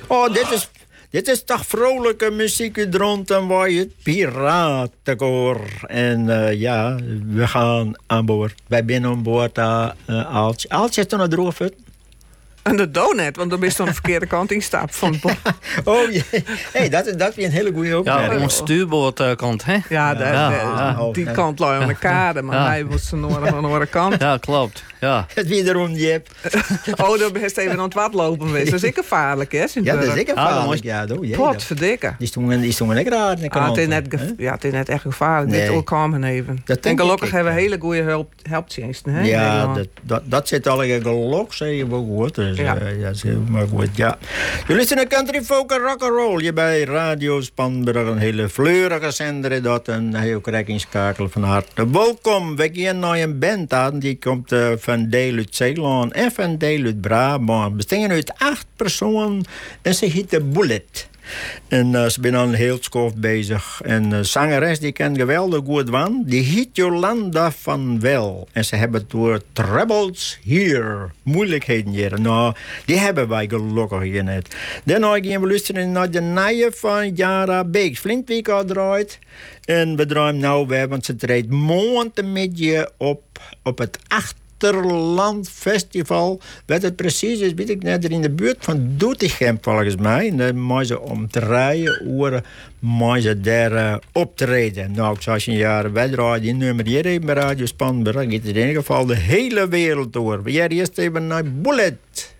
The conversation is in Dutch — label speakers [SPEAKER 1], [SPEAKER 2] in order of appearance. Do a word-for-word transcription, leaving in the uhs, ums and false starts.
[SPEAKER 1] Oh, dit is, dit is toch vrolijke muziek uit Dronten, waar je het Piratenkoor. En uh, ja, we gaan aan boord. Wij zijn aan boord uh, uh, Aaltje. Aaltje is toen naar Droogvoet.
[SPEAKER 2] En dat doe net, want dan ben je aan de verkeerde kant in stap van het boot.
[SPEAKER 1] Oh jee, hey, dat, dat is een hele goede opmerking.
[SPEAKER 3] Ja, op onze stuurboordkant, hè?
[SPEAKER 2] Ja,
[SPEAKER 3] ja,
[SPEAKER 2] dat,
[SPEAKER 3] ja,
[SPEAKER 2] dat, die
[SPEAKER 3] ja.
[SPEAKER 2] kant lag aan de kade, maar
[SPEAKER 3] ja.
[SPEAKER 2] hij moest aan de andere kant.
[SPEAKER 3] Ja, klopt. Ja.
[SPEAKER 1] Het wederom, Jip.
[SPEAKER 2] Oh, dan best even aan het wat lopen geweest. Dat is zeker gevaarlijk, hè?
[SPEAKER 1] Ja, dat is zeker gevaarlijk. Ja, oh, jee,
[SPEAKER 2] Pot verdikken.
[SPEAKER 1] Die stonden die stonden lekker aan de
[SPEAKER 2] Ah, het, is net
[SPEAKER 1] kant.
[SPEAKER 2] ge- ja, het is net echt gevaarlijk.
[SPEAKER 1] Nee.
[SPEAKER 2] Dit ook komen even.
[SPEAKER 1] Dat
[SPEAKER 2] En
[SPEAKER 1] denk
[SPEAKER 2] gelukkig
[SPEAKER 1] ik,
[SPEAKER 2] hebben we
[SPEAKER 1] ja.
[SPEAKER 2] hele goede hulp, helpdiensten, hè? in
[SPEAKER 1] Ja,
[SPEAKER 2] Nederland.
[SPEAKER 1] dat, dat, dat zit al in gelok, zeg je wel goed. Dus,
[SPEAKER 2] Ja.
[SPEAKER 1] ja. Uh, ja, zeg maar goed, ja. Jullie luisteren naar Country Folk en Rock'n'Roll. Je bij Radio Spanburg, een hele fleurige zender. Dat en hij ook rekkingskakel van harte welkom. We gaan naar een band aan. Die komt uh, van deel uit Zeeland en van deel uit Brabant. We bestaan uit acht personen en ze heet de Bullet. En uh, ze zijn al heel schof bezig. En de uh, zangeres die kent geweldig goed van. Die heet Jolanda van Wel. En ze hebben het door Troubles Here. Moeilijkheden hier. Nou, die hebben wij gelukkig hier net. Daarna gaan we luisteren naar de nieuwe van Jara Beeks. Flintweek al draait. En we draaien nou weer, want ze treedt maanden met je op, op het acht. Achterland Festival. Wat het precies is, weet ik net. Er in de buurt van Doetinchem volgens mij. En dan moeten ze om drie uur moeten ze daar uh, optreden. Nou, ik zou je een jaar weddraaien. Die nummer hier even bij Radio Spanburg. Dan gaat het in ieder geval de hele wereld door. We gaan eerst even naar Bullet.